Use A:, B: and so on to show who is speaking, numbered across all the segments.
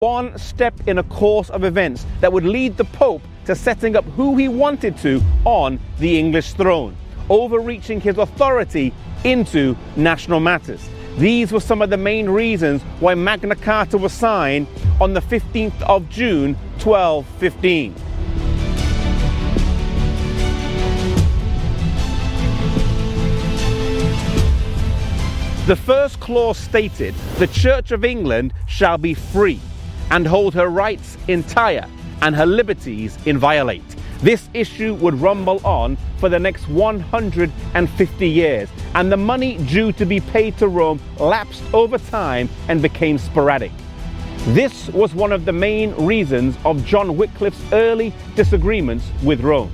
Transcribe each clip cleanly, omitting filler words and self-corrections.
A: one step in a course of events that would lead the Pope to setting up who he wanted to on the English throne, overreaching his authority into national matters. These were some of the main reasons why Magna Carta was signed on the 15th of June, 1215. The first clause stated, "The Church of England shall be free and hold her rights entire and her liberties inviolate." This issue would rumble on for the next 150 years, and the money due to be paid to Rome lapsed over time and became sporadic. This was one of the main reasons of John Wycliffe's early disagreements with Rome.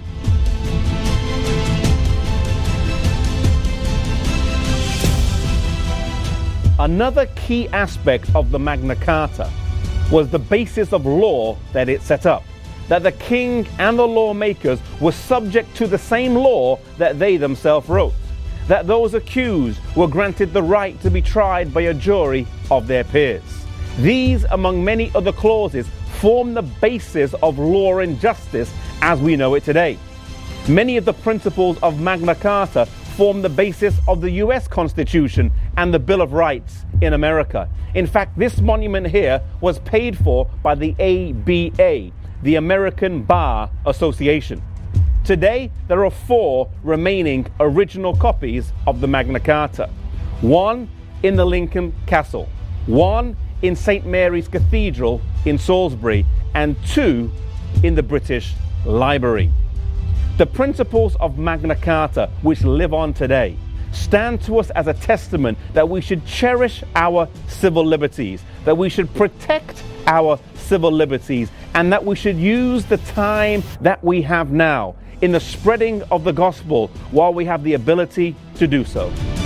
A: Another key aspect of the Magna Carta was the basis of law that it set up, that the king and the lawmakers were subject to the same law that they themselves wrote, that those accused were granted the right to be tried by a jury of their peers. These, among many other clauses, form the basis of law and justice as we know it today. Many of the principles of Magna Carta form the basis of the US Constitution and the Bill of Rights in America. In fact, this monument here was paid for by the ABA, the American Bar Association. Today, there are 4 remaining original copies of the Magna Carta. 1 in the Lincoln Castle, 1 in St. Mary's Cathedral in Salisbury, and 2 in the British Library. The principles of Magna Carta, which live on today, stand to us as a testament that we should cherish our civil liberties, that we should protect our civil liberties, and that we should use the time that we have now in the spreading of the gospel while we have the ability to do so.